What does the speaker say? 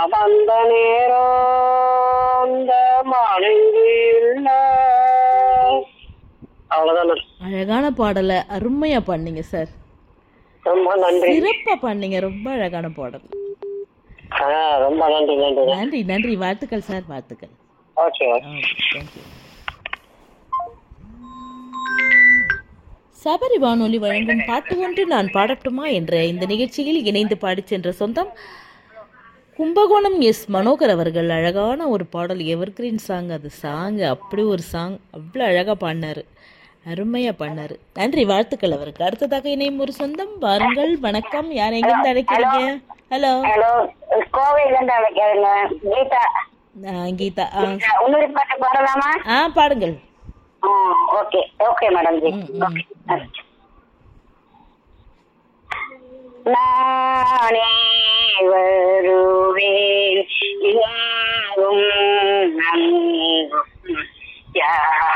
அந்த நேரம் இந்த மாளிகையில் அவ்வளவுதான். அழகான பாடலை அருமையா பண்ணீங்க சார். ரொம்ப நன்றி. சிறப்பா பண்ணீங்க. ரொம்ப அழகான பாடல். ரொம்ப நன்றி. நன்றி நன்றி நன்றி. வாழ்த்துக்கள் சார், வாழ்த்துக்கள். ஓகே. தேங்க்யூ. சபரி வானொலி வழங்கும் பாட்டு ஒன்று நான் பாடட்டுமா என்ற இந்த நிகழ்ச்சியில் இணைந்து பாடிச் சென்ற சொந்தம் கும்பகோணம் எஸ் மனோகர் அவர்கள். அழகான ஒரு பாடல், எவர்கிரீன் சாங். அது சாங் அப்படி ஒரு சாங், அவ்வளோ அழகாக பாடினார், அருமையாக பாடினார். நன்றி, வாழ்த்துக்கள் அவருக்கு. அடுத்ததாக இணையும் ஒரு சொந்தம் வாருங்கள். வணக்கம், யார் எங்கிருந்து அழைக்கிறீங்க? ஹலோ, கோவையிலிருந்து அழைக்கிறேங்க. கீதா. கீதா. இன்னொரு பாட்டு பாடலாமா? பாடுங்கள். Okay okay madam G. நானே வருவேன்